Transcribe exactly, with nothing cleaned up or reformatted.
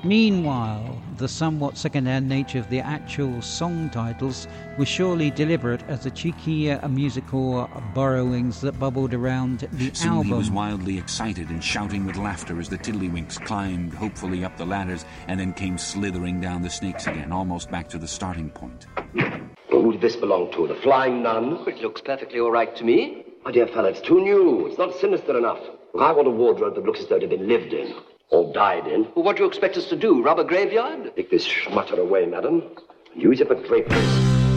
Meanwhile, the somewhat second-hand nature of the actual song titles was surely deliberate as the cheeky uh, musical borrowings that bubbled around the Soon album. he was wildly excited and shouting with laughter as the Tiddlywinks climbed hopefully up the ladders and then came slithering down the snakes again, almost back to the starting point. Who did this belong to? The Flying Nun? It looks perfectly all right to me. My dear fellow, it's too new. It's not sinister enough. I want a wardrobe that looks as though it had been lived in. Or died in. Well, what do you expect us to do? Rob a graveyard? Take this schmutter away, madam. Use it for draperies.